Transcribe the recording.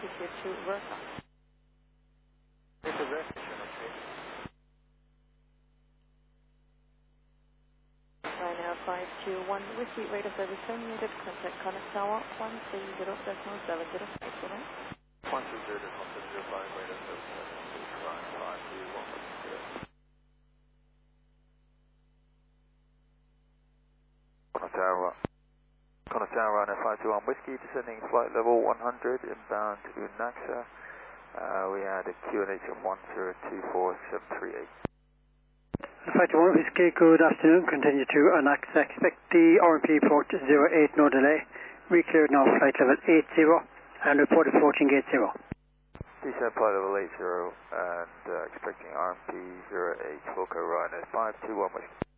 altitude to Versa. It's a restriction, okay. Ryanair 521 Whiskey, radar service terminated, contact Connect Tower 130.70, alright? 120.75, radar service terminated, Ryanair 521 Whiskey. Connect Tower, Ryanair 521 Whiskey, descending flight level 100, inbound Unaxa. We had a QNH of 1024738. 521 Whiskey, good afternoon. Continue to Unaxa. Expect the RMP port 08, no delay. Recleared now, flight level 80, and report approaching gate 0. Descent flight level 80, and expecting RMP 08, Foco Ryanair 521 Whiskey.